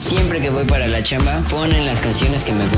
siempre que voy para la chamba ponen las canciones que me gustan.